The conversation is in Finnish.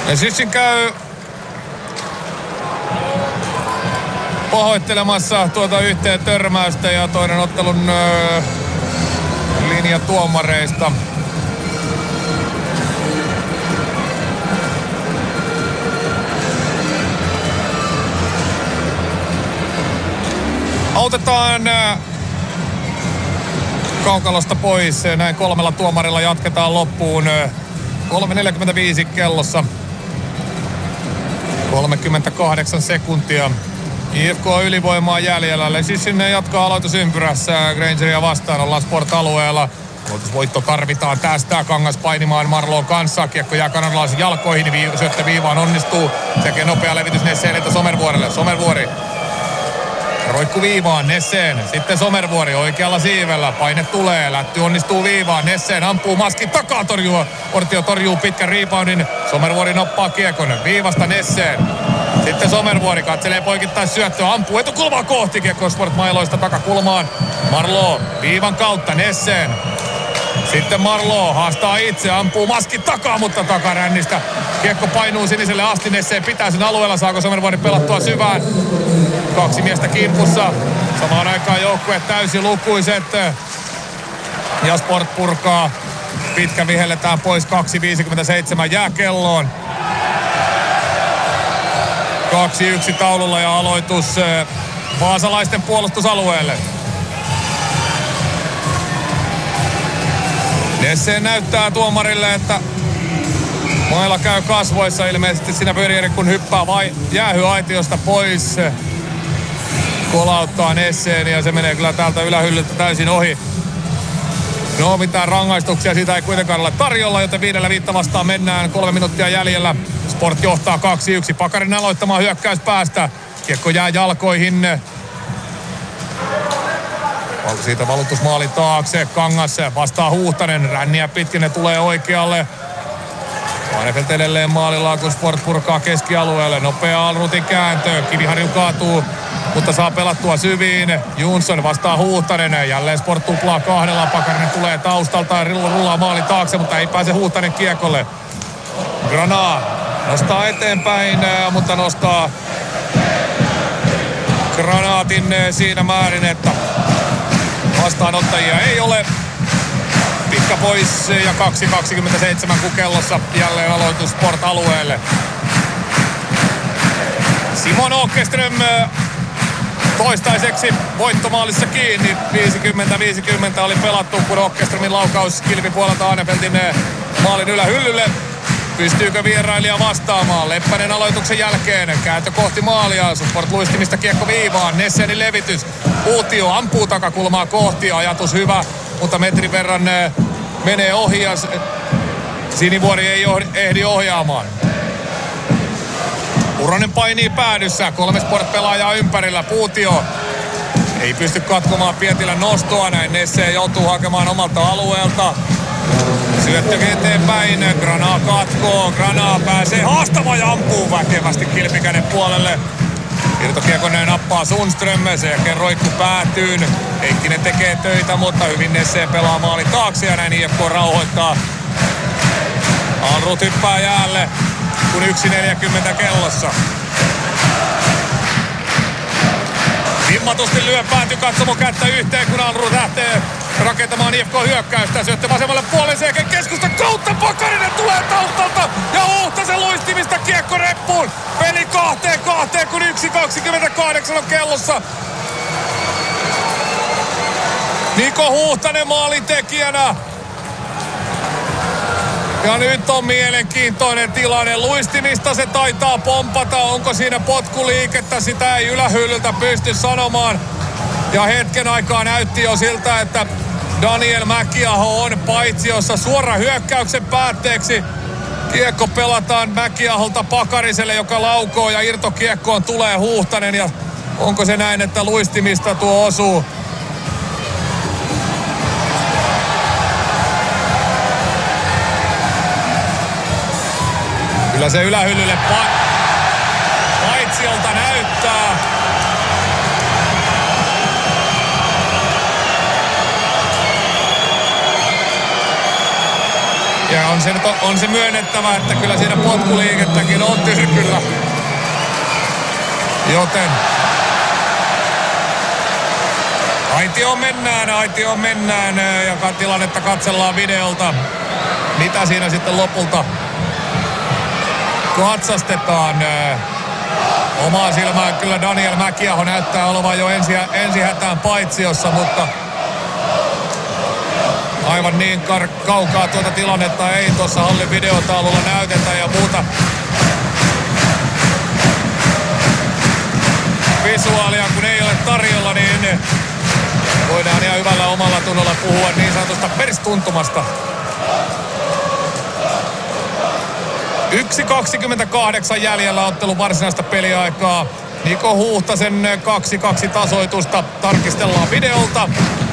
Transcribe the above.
Ja Syssin käy pahoittelemassa tuota yhteen törmäystä ja toinen ottelun linjatuomareista. Autetaan kaukalosta pois. Näin 3 tuomarilla jatketaan loppuun. 3.45 kellossa. 38 sekuntia. IFK on ylivoimaa jäljellä. Siis sinne jatkaa aloitusympyrässä. Grangeria vastaan ollaan Sport-alueella. Aloitusvoitto tarvitaan tästä. Kangas painimaan Marloon kanssa. Kiekko jää kanadalaisen jalkoihin. Syöttö viivaan onnistuu. Sekä nopea levitys Nesseeliltä Somervuorelle. Somervuori. Roikku viivaan, Nesseen. Sitten Somervuori oikealla siivellä. Paine tulee, lätty onnistuu viivaan. Nesseen ampuu maskin takaa, Ortio torjuu pitkän reboundin. Somervuori noppaa kiekon. Viivasta Nesseen. Sitten Somervuori katselee poikittais syöttöä. Ampuu etukulmaa kohti. Kiekko Sport mailoista takakulmaan. Marlo viivan kautta Nesseen. Sitten Marlo haastaa itse, ampuu maskin takaa, mutta takarännistä. Kiekko painuu siniselle asti, Nesseen pitää sen alueella. Saako Somervuori pelattua syvään? 2 miestä kimpussa. Samaan aikaan joukkueet täysilukuiset. Ja Sport purkaa. Pitkä vihelletään pois, 2.57 jää kelloon. 2-1 taululla ja aloitus vaasalaisten puolustusalueelle. Nesseen näyttää tuomarille, että mailla käy kasvoissa ilmeisesti siinä Börjeri, kun hyppää vai jäähyaitiosta pois. Kolauttaa Nesseen ja se menee kyllä täältä ylähyllyltä täysin ohi. No mitään rangaistuksia siitä ei kuitenkaan ole tarjolla, joten 5-5 vastaan mennään. 3 minuuttia jäljellä. Sport johtaa 2-1. Pakarin aloittamaan hyökkäys päästä. Kiekko jää jalkoihin. Siitä valutusmaalin taakse. Kangas vastaa Huhtanen. Ränniä pitkin ne tulee oikealle. Vainefelt edelleen maalillaan, kun Sport purkaa keskialueelle. Nopea Alrutin kääntö. Kiviharju kaatuu, mutta saa pelattua syviin. Jonsson vastaa Huhtanen. Jälleen Sport tuplaa 2. Pakarinen tulee taustalta ja rullaa maalin taakse, mutta ei pääse Huhtanen kiekolle. Grana nostaa eteenpäin, mutta nostaa granaatin siinä määrin, että vastaanottajia ei ole. Pitkä pois ja 2.27 kun kellossa jälleen aloitus Sport-alueelle. Simon Åkerström toistaiseksi voittomaalissa kiinni. 50-50 oli pelattu, kun Åkerströmin laukaus kilpipuolelta Ahnefeltin maalin ylähyllylle. Pystyykö vierailija vastaamaan? Leppänen aloituksen jälkeen. Kääntö kohti maalia. Sport luistimista kiekko viivaan. Nessenin levitys. Uutio ampuu takakulmaa kohti. Ajatus hyvä, mutta metrin verran menee ohi ja Sinivuori ei ehdi ohjaamaan. Uronen painii päädyssä. 3 Sport-pelaajaa ympärillä. Puutio ei pysty katkomaan Pietilän nostoa. Näin Nesse joutuu hakemaan omalta alueelta. Syöttö eteenpäin. Grana katkoo. Grana pääsee haastamaan ja ampuu väkevästi kilpikäden puolelle. Irtokiekon nappaa Sundström. Sen jälkeen roikku päätyyn. Heikkinen tekee töitä, mutta hyvin Nesseen pelaa maalin taakse ja näin IFK rauhoittaa. Alrut hyppää jäälle, kun 1.40 kellossa. Vimmatusti lyö päätykatsomo kättä yhteen, kun Alrut lähtee rakentamaan IFK-hyökkäystä. Syöttö vasemmalle puolelle, sen jälkeen keskustan kautta. Pakarinen tulee taustalta ja Huhtasen luistimista kiekko reppuun. Peli 2-2, kun 1.28 on kellossa. Niko Huhtanen maalintekijänä. Ja nyt on mielenkiintoinen tilanne. Luistimista se taitaa pompata. Onko siinä potkuliikettä? Sitä ei ylähyllyltä pysty sanomaan. Ja hetken aikaa näytti jo siltä, että Daniel Mäkiaho on paitsiossa suora hyökkäyksen päätteeksi. Kiekko pelataan Mäkiaholta Pakariselle, joka laukoo ja irtokiekkoon tulee Huhtanen. Ja onko se näin, että luistimista tuo osuu? Kyllä se ylähyllylle paitsiolta näyttää. Ja on se myönnettävä, että kyllä siinä potkuliikettäkin on Tyrkyllä. Joten aitioon mennään ja tilannetta katsellaan videolta. Mitä siinä sitten lopulta katsastetaan? Omaa silmään kyllä Daniel Mäkiaho näyttää olevan jo ensihätään paitsiossa, mutta aivan niin kaukaa tuota tilannetta ei tuossa hallin videotaululla näytetä ja muuta visuaalia kun ei ole tarjolla, niin voidaan ihan hyvällä omalla tunnolla puhua niin sanotusta perstuntumasta. 1.28 jäljellä ottelun varsinaista peliaikaa. Niko Huhtasen 2-2 tasoitusta tarkistellaan videolta.